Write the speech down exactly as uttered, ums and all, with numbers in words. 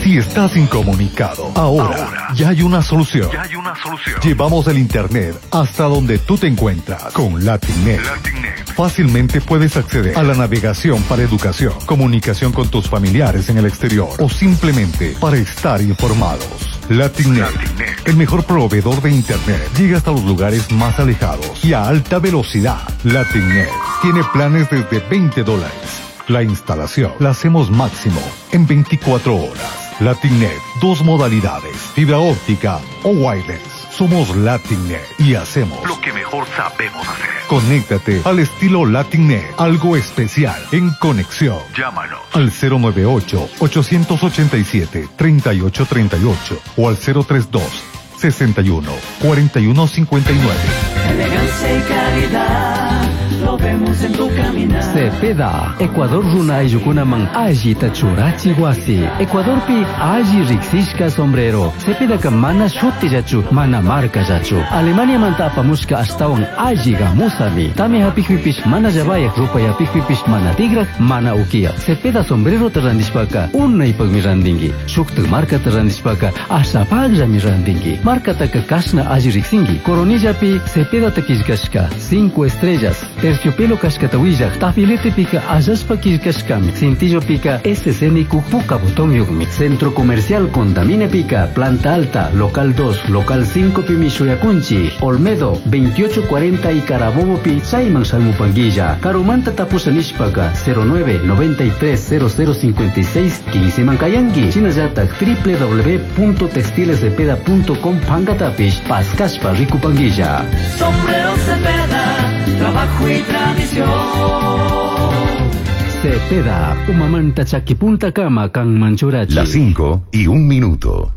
Si estás incomunicado, ahora, ahora ya hay una solución. Ya hay una solución. Llevamos el internet hasta donde tú te encuentras con Latinnet. Latinnet. Fácilmente puedes acceder a la navegación para educación, comunicación con tus familiares en el exterior o simplemente para estar informados. Latinnet, Latinnet, el mejor proveedor de internet, llega hasta los lugares más alejados y a alta velocidad. Latinnet tiene planes desde veinte dólares. La instalación la hacemos máximo en veinticuatro horas. Latinnet, dos modalidades, fibra óptica o wireless. Somos Latinnet y hacemos lo que mejor sabemos hacer. Conéctate al estilo Latinnet, algo especial en conexión. Llámanos al cero nueve ocho, ocho ocho siete, tres ocho tres ocho o al cero tres dos, sesenta y uno, cuarenta y uno cincuenta y nueve. Elegancia y calidad, lo vemos en tu caminar. Cepeda, Ecuador runa ayukunaman aji tachurachi guasi. Ecuador pi aji riksishka sombrero. Cepeda ka mana shuti jachu, mana marca jachu. Alemania manta apamushka astawan aji gamusami. Tami hapikwipish mana jabayak rupa yapikwipish mana tigrak, mana ukia. Cepeda sombrero terrandishpaka, unna ipagmirandingi. Shukta marca terrandishpaka, asapag jamirandingi. Marca taka kasna aji riksingi. Coronilla pi Cepeda takishkashka, cinco estrellas. Terciopelo kashkatawilla, tafilete pica ayaspa kishkashkami. Cintillo pica S C N Puka botón yugmi. Centro comercial Condamine pica, planta alta, local dos, local cinco Pimishoyakunchi, Olmedo, veintiocho cuarenta y Carabobo pi, Saiman Salmupanguilla. Carumanta tapusanishpaka, cero nueve, noventa y tres, cero cero cincuenta y seis, quince Mankayangi. Chinayatak, w w w punto textilescepeda punto com Pangatapish, Pascashpa Ricupanguilla. Sombrero Cepeda, trabajo y tradición. Cepeda, umamanta chakipunta kama kang manchurachi. Las cinco y un minuto.